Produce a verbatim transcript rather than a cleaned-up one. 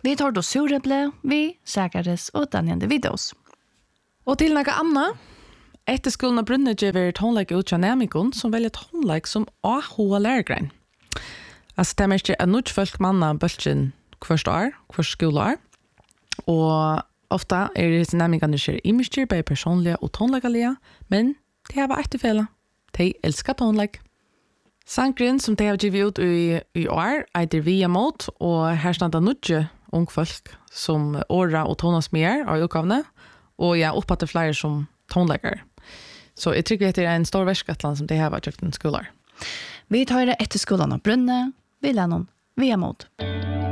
Vi tar då Sureble, vi Säkares och Daniel Vidos. Og til noe annet, etter skolen av Brunne gjør tonleik ut av Nemikon som velger tonleik som A H lærgrein. Altså det er mest en nødt folk manna bølgen hvert år, hvert skoleår. Og ofta er det Nemikon ikke i mye bare personlige og tonleikalige, men det har vært etterfelle. De elsker tonleik. Sankren som de har givet ut i, i år er via mot, og her standa nødje ung folk som åra og tonas mer av utgavene, og jeg oppfatter flere som tonleikere. Så jeg tror det er en stor verskatland som de har vært i skoler. Vi tar det etter skolen av Brunne, vi lær noen via mot.